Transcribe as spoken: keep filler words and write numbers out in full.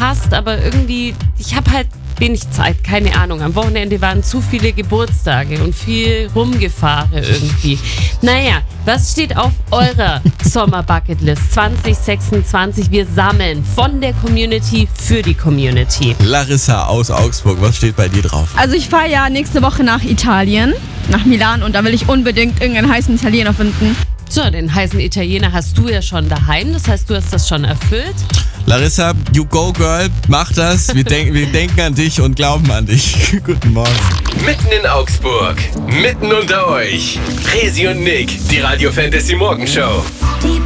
passt, aber irgendwie, ich habe halt wenig Zeit, keine Ahnung. Am Wochenende waren zu viele Geburtstage und viel Rumgefahre irgendwie. Naja, was steht auf eurer Sommer-Bucketlist zwanzig sechsundzwanzig? Wir sammeln von der Community für die Community. Larissa aus Augsburg, was steht bei dir drauf? Also ich fahre ja nächste Woche nach Italien, nach Milan, und da will ich unbedingt irgendeinen heißen Italiener finden. So, den heißen Italiener hast du ja schon daheim, das heißt, du hast das schon erfüllt. Larissa, you go girl, mach das. Wir, denk, wir denken an dich und glauben an dich. Guten Morgen. Mitten in Augsburg, mitten unter euch. Resi und Nick, die Radio Fantasy Morgenshow.